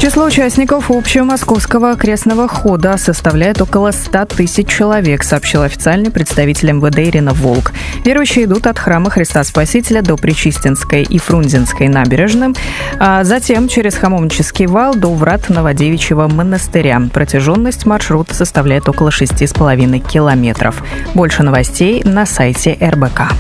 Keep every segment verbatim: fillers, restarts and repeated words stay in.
Число участников общего московского крестного хода составляет около ста тысяч человек, сообщил официальный представитель эм вэ дэ Ирина Волк. Верующие идут от храма Христа Спасителя до Пречистинской и Фрунзенской набережным, а затем через Хамовнический вал до врат Новодевичьего монастыря. Протяженность маршрута составляет около шести с половиной километров. Больше новостей на сайте эр бэ ка.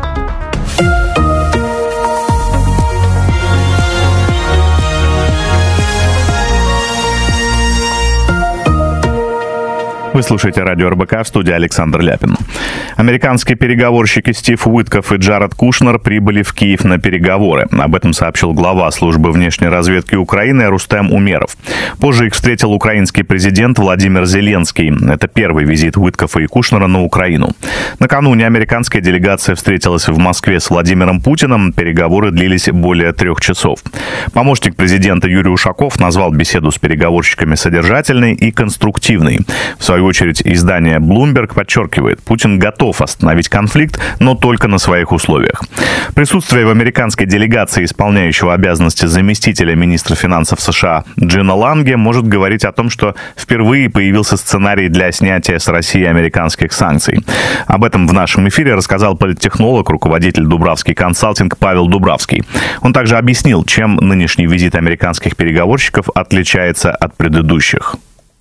Вы слушаете радио эр бэ ка, в студии Александр Ляпин. Американские переговорщики Стив Уиткоф и Джаред Кушнер прибыли в Киев на переговоры. Об этом сообщил глава службы внешней разведки Украины Рустем Умеров. Позже их встретил украинский президент Владимир Зеленский. Это первый визит Уиткофа и Кушнера на Украину. Накануне американская делегация встретилась в Москве с Владимиром Путиным. Переговоры длились более трех часов. Помощник президента Юрий Ушаков назвал беседу с переговорщиками содержательной и конструктивной. В свою В свою очередь, издание Bloomberg подчеркивает, Путин готов остановить конфликт, но только на своих условиях. Присутствие в американской делегации исполняющего обязанности заместителя министра финансов США Джина Ланге может говорить о том, что впервые появился сценарий для снятия с России американских санкций. Об этом в нашем эфире рассказал политтехнолог, руководитель Дубравский консалтинг Павел Дубравский. Он также объяснил, чем нынешний визит американских переговорщиков отличается от предыдущих.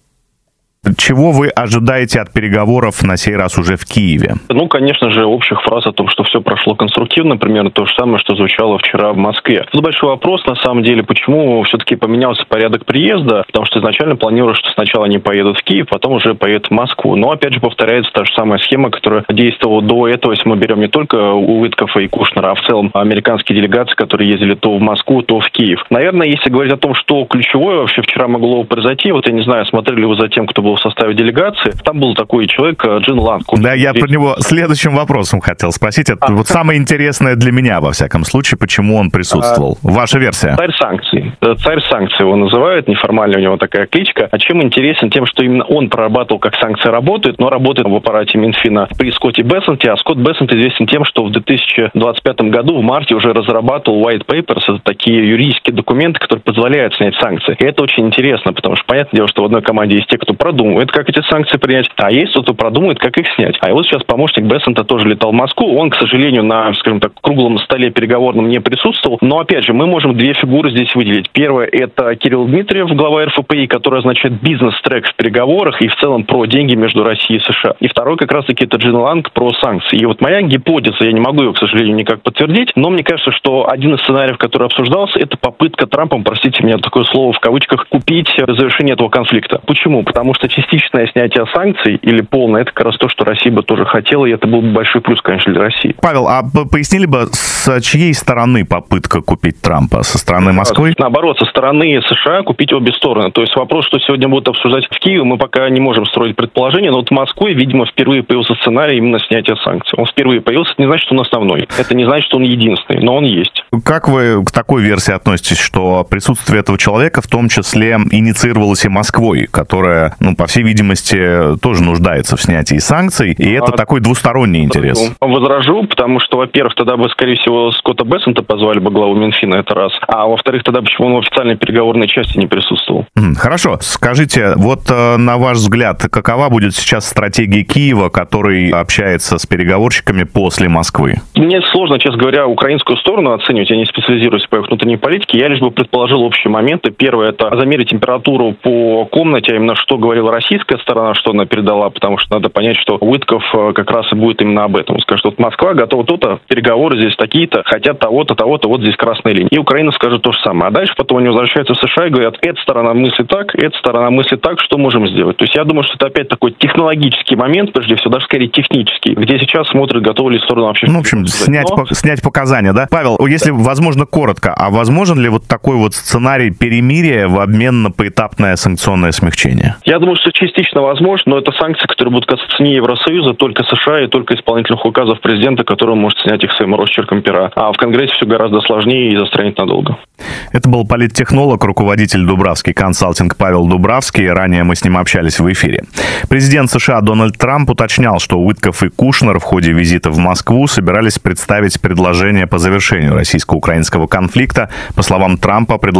Чего вы ожидаете от переговоров на сей раз уже в Киеве? Ну, конечно же, общих фраз о том, что все прошло конструктивно, примерно то же самое, что звучало вчера в Москве. Тут большой вопрос, на самом деле, почему все-таки поменялся порядок приезда, потому что изначально планировалось, что сначала они поедут в Киев, потом уже поедут в Москву. Но, опять же, повторяется та же самая схема, которая действовала до этого, если мы берем не только Уиткофа и Кушнера, а в целом американские делегации, которые ездили то в Москву, то в Киев. Наверное, если говорить о том, что ключевое вообще вчера могло произойти, вот я не знаю, смотрели ли вы за тем, кто был в составе делегации, там был такой человек Джин Ланг. Да, я про него следующим вопросом хотел спросить. Это а, вот как... самое интересное для меня, во всяком случае, почему он присутствовал. А, Ваша версия. Царь санкций. Царь санкций его называют, неформально у него такая кличка. А чем интересен? Тем, что именно он прорабатывал, как санкции работают, но работает в аппарате Минфина при Скотте Бессенте, а Скотт Бессент известен тем, что в две тысячи двадцать пятом году, в марте, уже разрабатывал white papers, это такие юридические документы, которые позволяют снять санкции. И это очень интересно, потому что, понятное дело, что в одной команде есть те, кто продумывает, как эти санкции принять, а есть кто-то продумает, как их снять. А вот сейчас помощник Бессента тоже летал в Москву. Он, к сожалению, на, скажем так, круглом столе переговорном не присутствовал. Но, опять же, мы можем две фигуры здесь выделить. Первое – это Кирилл Дмитриев, глава эр эф пэ и, который означает бизнес-трек в переговорах и в целом про деньги между Россией и США. И второй как раз-таки это Джин Ланг про санкции. И вот моя гипотеза, я не могу ее, к сожалению, никак подтвердить, но мне кажется, что один из сценариев, который обсуждался, это попытка Трампом, простите меня, такое слово в кавычках, купить завершение этого конфликта. Почему? Потому что частичное снятие санкций или полное, это как раз то, что Россия бы тоже хотела, и это был бы большой плюс, конечно, для России. Павел, а пояснили бы, с чьей стороны попытка купить Трампа? Со стороны Москвы? Наоборот, со стороны США купить обе стороны. То есть вопрос, что сегодня будут обсуждать в Киеве, мы пока не можем строить предположения, но вот в Москве, видимо, впервые появился сценарий именно снятия санкций. Он впервые появился, это не значит, что он основной. Это не значит, что он единственный, но он есть. Как вы к такой версии относитесь, что присутствие этого человека в том числе инициировалось и Москвой, которая, ну, по всей видимости, тоже нуждается в снятии санкций, и это а, такой двусторонний интерес? Возражу, потому что, во-первых, тогда бы, скорее всего, Скотта Бессента позвали бы главу Минфина, это раз. А во-вторых, тогда почему он в официальной переговорной части не присутствовал? Хорошо. Скажите, вот на ваш взгляд, какова будет сейчас стратегия Киева, который общается с переговорщиками после Москвы? Мне сложно, честно говоря, украинскую сторону оценивать. Я не специализируюсь по их внутренней политике. Я лишь бы предположил общие моменты. Первое – это замерить температуру по комнате, а именно что говорила российская сторона, что она передала, потому что надо понять, что Уиткоф как раз и будет именно об этом. Он скажет, вот Москва готова то-то, переговоры здесь такие-то, хотят того-то, того-то, вот здесь красная линия. И Украина скажет то же самое. А дальше потом они возвращаются в США и говорят, эта сторона мыслит так, эта сторона мыслит так, что можем сделать. То есть я думаю, что это опять такой технологический момент, прежде всего, даже скорее технический, где сейчас смотрят, готовы ли сторону вообще... Ну, в общем, снять, Но... по- снять показания, да? Павел, если возможно коротко, а возможен ли вот такой вот сценарий перемирия в обмен на поэтапное санкционное смягчение? Я думаю, что частично возможно, но это санкции, которые будут касаться не Евросоюза, только США и только исполнительных указов президента, который может снять их своим росчерком пера. А в Конгрессе все гораздо сложнее и застрянет надолго. Это был политтехнолог, руководитель Дубравский консалтинг Павел Дубравский. Ранее мы с ним общались в эфире. Президент США Дональд Трамп уточнял, что Уиткоф и Кушнер в ходе визита в Москву собирались представить предложение по завершению российско-украинского конфликта. По словам Трампа, предложение